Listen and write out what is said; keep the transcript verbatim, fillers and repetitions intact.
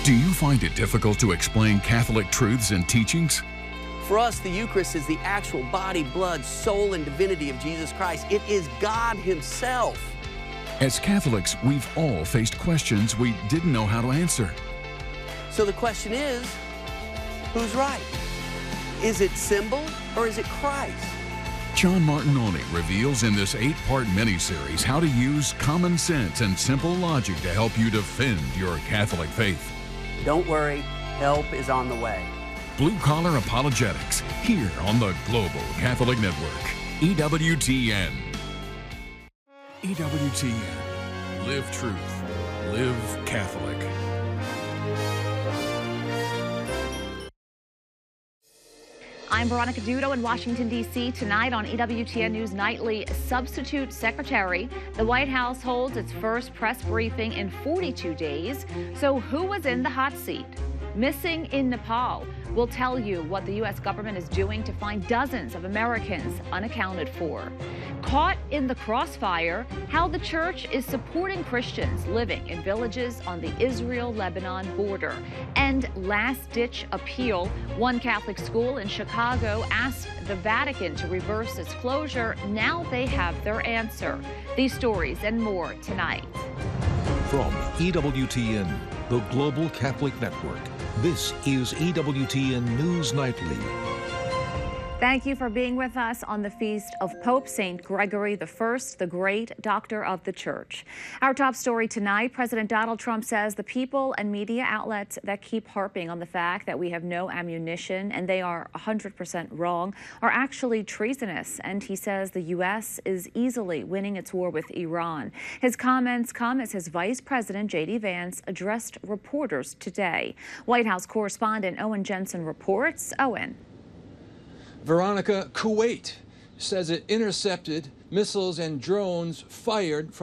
Do you find it difficult to explain Catholic truths and teachings? For us, the Eucharist is the actual body, blood, soul, and divinity of Jesus Christ. It is God Himself. As Catholics, we've all faced questions we didn't know how to answer. So the question is, who's right? Is it symbol or is it Christ? John Martinoni reveals in this eight-part miniseries how to use common sense and simple logic to help you defend your Catholic faith. Don't worry, help is on the way. Blue Collar Apologetics, here on the Global Catholic Network, E W T N. E W T N. Live truth. Live Catholic. I'm Veronica Dudo in Washington, D C Tonight on E W T N News Nightly, Substitute Secretary. The White House holds its first press briefing in forty-two days. So who was in the hot seat? Missing in Nepal. We'll tell you what the U S government is doing to find dozens of Americans unaccounted for. Caught in the crossfire, how the church is supporting Christians living in villages on the Israel-Lebanon border. And last-ditch appeal. One Catholic school in Chicago asked the Vatican to reverse its closure. Now they have their answer. These stories and more tonight. From E W T N, the Global Catholic Network, this is E W T N News Nightly. Thank you for being with us on the feast of Pope Saint Gregory the First, the great doctor of the Church. Our top story tonight, President Donald Trump says the people and media outlets that keep harping on the fact that we have no ammunition and they are one hundred percent wrong are actually treasonous. And he says the U S is easily winning its war with Iran. His comments come as his Vice President, J D Vance, addressed reporters today. White House correspondent Owen Jensen reports. Owen. Veronica, Kuwait says it intercepted missiles and drones fired from